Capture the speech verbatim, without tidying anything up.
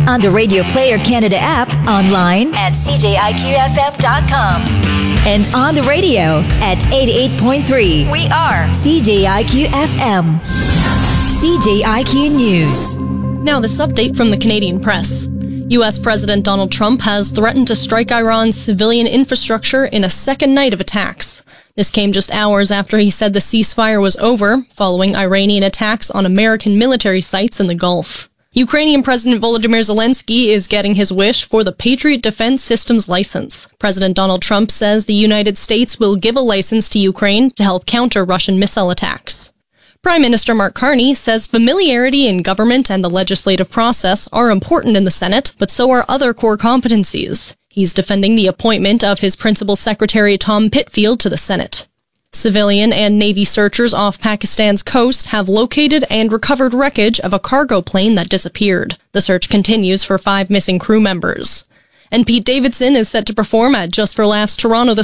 on the Radio Player Canada app, online at c j i q f m dot com, and on the radio at eighty-eight point three. We are C J I Q F M. C J I Q News. Now this update from the Canadian press. U S President Donald Trump has threatened to strike Iran's civilian infrastructure in a second night of attacks. This came just hours after he said the ceasefire was over, following Iranian attacks on American military sites in the Gulf. Ukrainian President Volodymyr Zelensky is getting his wish for the Patriot Defense Systems license. President Donald Trump says the United States will give a license to Ukraine to help counter Russian missile attacks. Prime Minister Mark Carney says familiarity in government and the legislative process are important in the Senate, but so are other core competencies. He's defending the appointment of his principal secretary Tom Pitfield to the Senate. Civilian and Navy searchers off Pakistan's coast have located and recovered wreckage of a cargo plane that disappeared. The search continues for five missing crew members. And Pete Davidson is set to perform at Just for Laughs Toronto this